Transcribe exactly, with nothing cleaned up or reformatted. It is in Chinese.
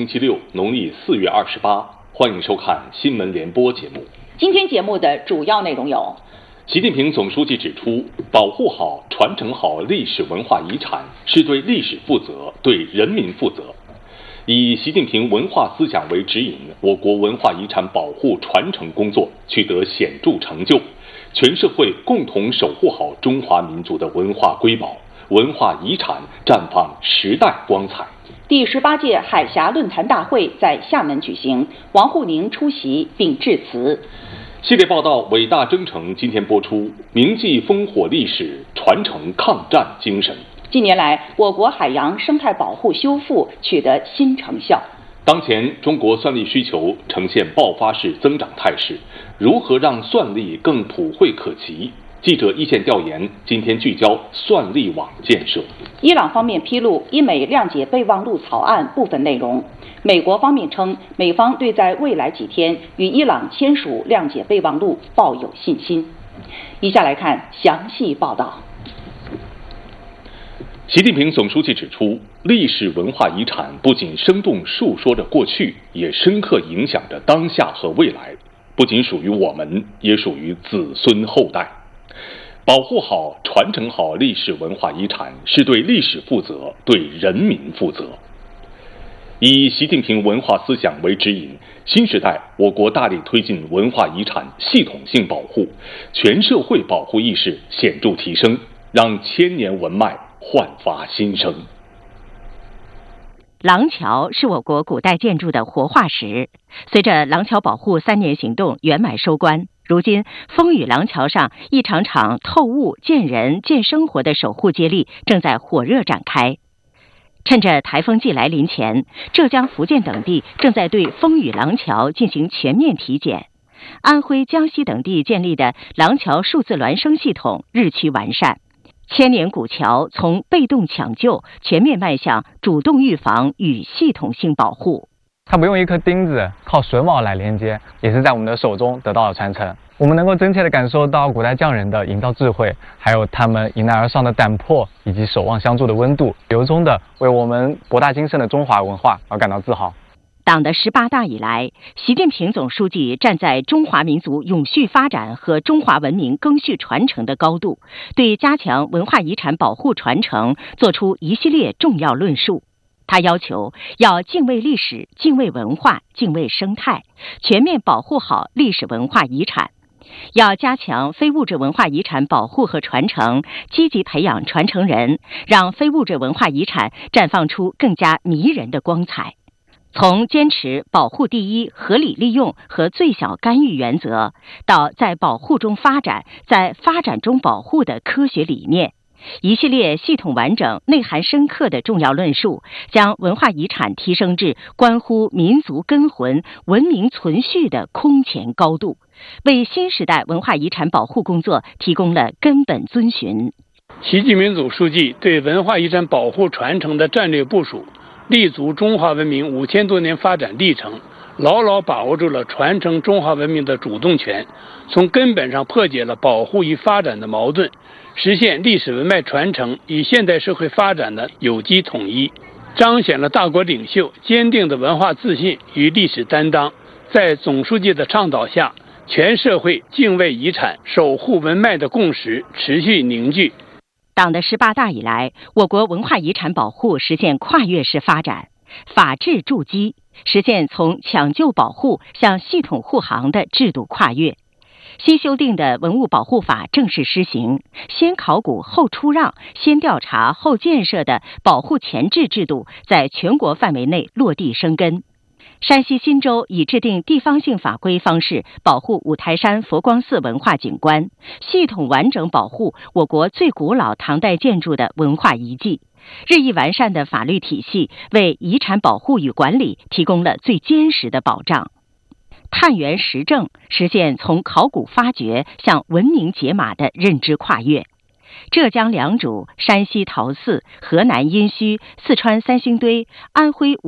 星期六，农历四月二十八，欢迎收看新闻联播节目。 今天节目的主要内容有： 习近平总书记指出，保护好、传承好历史文化遗产是对历史负责、对人民负责。以习近平文化思想为指引，我国文化遗产保护传承工作取得显著成就，全社会共同守护好中华民族的文化瑰宝，文化遗产绽放时代光彩。 第十八届海峡论坛大会在厦门举行，王沪宁出席并致辞。 系列报道《伟大征程》今天播出，铭记烽火历史，传承抗战精神。 近年来，我国海洋生态保护修复取得新成效。 当前，中国蒜粒需求呈现爆发式增长态势，如何让蒜粒更普惠可及？记者一线调研，今天聚焦蒜粒网建设。 伊朗方面披露伊美谅解备忘录草案部分内容。美国方面称，美方对在未来几天与伊朗签署谅解备忘录抱有信心。以下来看详细报道。 习近平总书记指出，历史文化遗产不仅生动述说着过去，也深刻影响着当下和未来，不仅属于我们，也属于子孙后代。保护好、传承好历史文化遗产是对历史负责、对人民负责。以习近平文化思想为指引，新时代我国大力推进文化遗产系统性保护，全社会保护意识显著提升，让千年文脉焕发新生。 廊桥是我国古代建筑的活化石，随着廊桥保护三年行动圆满收官，如今风雨廊桥上一场场透物、见人、见生活的守护接力正在火热展开。趁着台风季来临前，浙江、福建等地正在对风雨廊桥进行全面体检。安徽、江西等地建立的廊桥数字孪生系统日趋完善。千年古桥从被动抢救全面迈向主动预防与系统性保护。 它不用一颗钉子，靠榫卯来连接，也是在我们的手中得到了传承。我们能够真切地感受到古代匠人的营造智慧，还有他们迎难而上的胆魄，以及守望相助的温度，由衷地为我们博大精深的中华文化而感到自豪。 党的十八大以来，习近平总书记站在中华民族永续发展和中华文明赓续传承的高度，对加强文化遗产保护传承作出一系列重要论述。他要求要敬畏历史、敬畏文化、敬畏生态，全面保护好历史文化遗产。要加强非物质文化遗产保护和传承，积极培养传承人，让非物质文化遗产绽放出更加迷人的光彩。从坚持保护第一、合理利用和最小干预原则，到在保护中发展、在发展中保护的科学理念，一系列系统完整、内涵深刻的重要论述，将文化遗产提升至关乎民族根魂、文明存续的空前高度，为新时代文化遗产保护工作提供了根本遵循。 习近平总书记对文化遗产保护传承的战略部署，立足中华文明五千多年发展历程，牢牢把握住了传承中华文明的主动权，从根本上破解了保护与发展的矛盾，实现历史文脉传承与现代社会发展的有机统一，彰显了大国领袖坚定的文化自信与历史担当。在总书记的倡导下，全社会敬畏遗产、守护文脉的共识持续凝聚。 党的十八大以来，我国文化遗产保护实现跨越式发展，法治筑基，实现从抢救保护向系统护航的制度跨越。新修订的文物保护法正式施行，先考古后出让、先调查后建设的保护前置制度在全国范围内落地生根。山西忻州以制定地方性法规方式保护五台山佛光寺文化景观，系统完整保护我国最古老唐代建筑的文化遗迹。日益完善的法律体系为遗产保护与管理提供了最坚实的保障。探源实证，实现从考古发掘向文明解码的认知跨越。浙江良渚、山西陶寺、河南殷墟、四川三星堆、安徽